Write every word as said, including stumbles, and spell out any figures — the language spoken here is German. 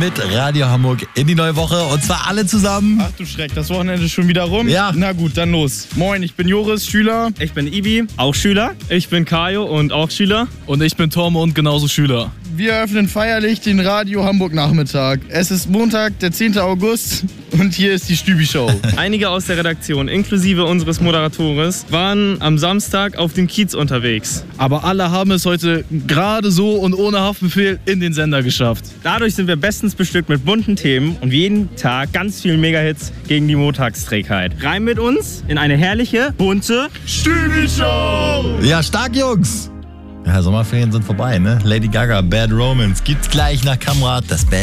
mit Radio Hamburg in die neue Woche. Und zwar alle zusammen. Ach du Schreck, das Wochenende ist schon wieder rum? Ja. Na gut, dann los. Moin, ich bin Joris, Schüler. Ich bin Ibi, auch Schüler. Ich bin Kajo und auch Schüler. Und ich bin Tormo und genauso Schüler. Wir eröffnen feierlich den Radio Hamburg Nachmittag. Es ist Montag, der zehnte August und hier ist die Stübi-Show. Einige aus der Redaktion, inklusive unseres Moderatores, waren am Samstag auf dem Kiez unterwegs. Aber alle haben es heute gerade so und ohne Haftbefehl in den Sender geschafft. Dadurch sind wir bestens bestückt mit bunten Themen und jeden Tag ganz vielen Megahits gegen die Montagsträgheit. Rein mit uns in eine herrliche, bunte Stübi-Show! Ja, stark, Jungs. Ja, Sommerferien sind vorbei, ne? Lady Gaga, Bad Romance. Gibt's gleich nach Kamera das Bad.